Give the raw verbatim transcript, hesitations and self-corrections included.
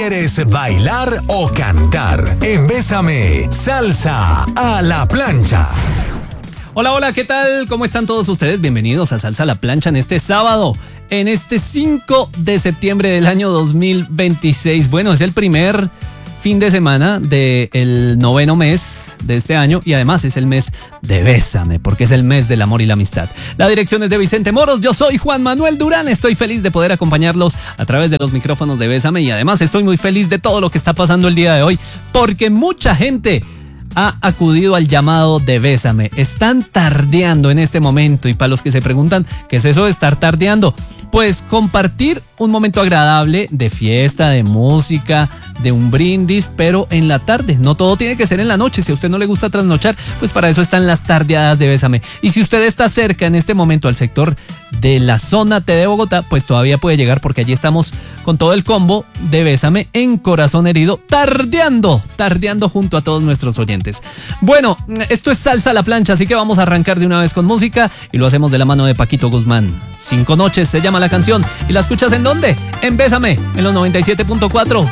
¿Quieres bailar o cantar? En Bésame, salsa a la plancha. Hola, hola, ¿qué tal? ¿Cómo están todos ustedes? Bienvenidos a Salsa a la Plancha en este sábado, en este cinco de septiembre del año dos mil veintiséis. Bueno, es el primer fin de semana del noveno mes de este año y además es el mes de Bésame, porque es el mes del amor y la amistad. La dirección es de Vicente Moros, yo soy Juan Manuel Durán, estoy feliz de poder acompañarlos a través de los micrófonos de Bésame y además estoy muy feliz de todo lo que está pasando el día de hoy, porque mucha gente ha acudido al llamado de Bésame. Están tardeando en este momento y para los que se preguntan ¿qué es eso de estar tardeando? Pues compartir un momento agradable de fiesta, de música, de un brindis, pero en la tarde. No todo tiene que ser en la noche. Si a usted no le gusta trasnochar, pues para eso están las tardeadas de Bésame. Y si usted está cerca en este momento al sector de la zona T de Bogotá, pues todavía puede llegar porque allí estamos con todo el combo de Bésame en Corazón Herido, tardeando, tardeando junto a todos nuestros oyentes. Bueno, esto es Salsa a la Plancha, así que vamos a arrancar de una vez con música y lo hacemos de la mano de Paquito Guzmán. Cinco noches se llama la canción y la escuchas ¿en dónde? En Bésame, en los noventa y siete punto cuatro.